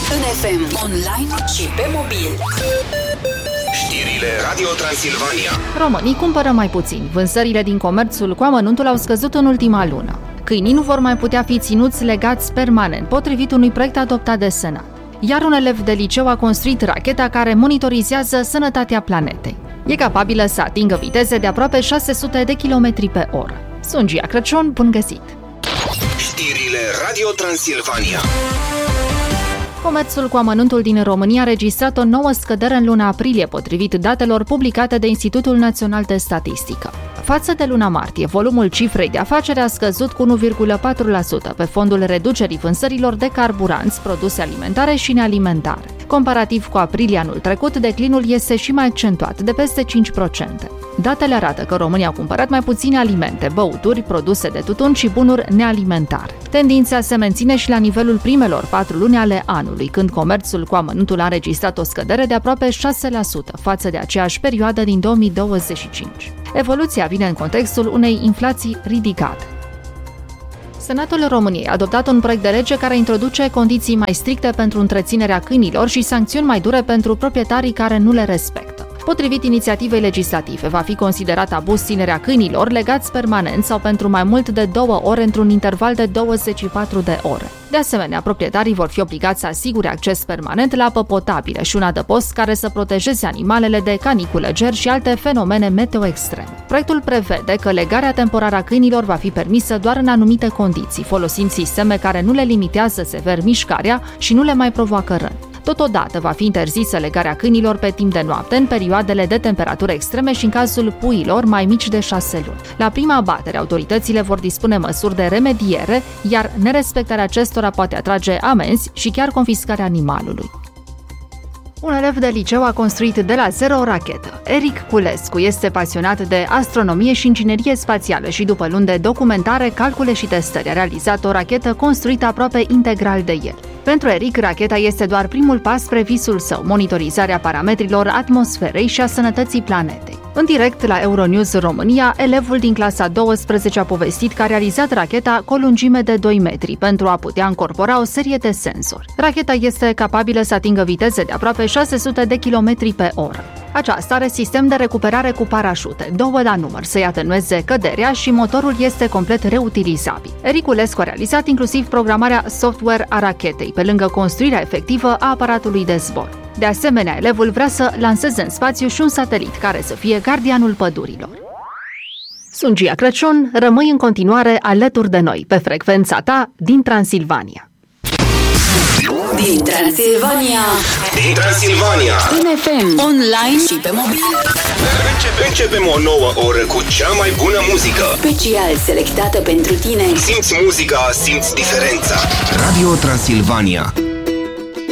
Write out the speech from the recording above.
în FM, online și pe mobil. Știrile Radio Transilvania. Românii cumpără mai puțin. Vânzările din comerțul cu amănuntul au scăzut în ultima lună. Câinii nu vor mai putea fi ținuți legați permanent, potrivit unui proiect adoptat de Senat. Iar un elev de liceu a construit racheta care monitorizează sănătatea planetei. E capabilă să atingă viteze de aproape 600 de km pe oră. Sunt Gia Crăciun, bun găsit! Știrile Radio Transilvania. Comerțul cu amănuntul din România a registrat o nouă scădere în luna aprilie, potrivit datelor publicate de Institutul Național de Statistică. Față de luna martie, volumul cifrei de afaceri a scăzut cu 1,4% pe fondul reducerii vânzărilor de carburanți, produse alimentare și nealimentare. Comparativ cu aprilie anul trecut, declinul este și mai accentuat, de peste 5%. Datele arată că România a cumpărat mai puține alimente, băuturi, produse de tutun și bunuri nealimentare. Tendința se menține și la nivelul primelor 4 luni ale anului, când comerțul cu amănuntul a înregistrat o scădere de aproape 6% față de aceeași perioadă din 2025. Evoluția vine în contextul unei inflații ridicate. Senatul României a adoptat un proiect de lege care introduce condiții mai stricte pentru întreținerea câinilor și sancțiuni mai dure pentru proprietarii care nu le respectă. Potrivit inițiativei legislative, va fi considerat abuz ținerea câinilor legați permanent sau pentru mai mult de 2 ore într-un interval de 24 de ore. De asemenea, proprietarii vor fi obligați să asigure acces permanent la apă potabilă și un adăpost care să protejeze animalele de canicule, ger și alte fenomene meteo extreme. Proiectul prevede că legarea temporară a câinilor va fi permisă doar în anumite condiții, folosind sisteme care nu le limitează sever mișcarea și nu le mai provoacă răni. Totodată va fi interzisă legarea câinilor pe timp de noapte, în perioadele de temperatură extreme și în cazul puiilor mai mici de 6 luni. La prima abatere, autoritățile vor dispune măsuri de remediere, iar nerespectarea acestora poate atrage amenzi și chiar confiscarea animalului. Un elev de liceu a construit de la zero o rachetă. Eric Culescu este pasionat de astronomie și inginerie spațială și după luni de documentare, calcule și testări a realizat o rachetă construită aproape integral de el. Pentru Eric, racheta este doar primul pas spre visul său, monitorizarea parametrilor atmosferei și a sănătății planetei. În direct la Euronews România, elevul din clasa 12 a povestit că a realizat racheta cu o lungime de 2 metri pentru a putea încorpora o serie de senzori. Racheta este capabilă să atingă viteze de aproape 600 de km pe oră. Aceasta are sistem de recuperare cu parașute, 2 la număr, să-i atenueze căderea și motorul este complet reutilizabil. Eric Culescu a realizat inclusiv programarea software a rachetei, pe lângă construirea efectivă a aparatului de zbor. De asemenea, elevul vrea să lanseze în spațiu și un satelit care să fie gardianul pădurilor. Sunt Gia Crăciun, rămâi în continuare alături de noi, pe frecvența ta din Transilvania. Din Transilvania. Din Transilvania. În FM, online și pe mobil. Începem o nouă oră cu cea mai bună muzică. Special selectată pentru tine. Simți muzica, simți diferența. Radio Transilvania.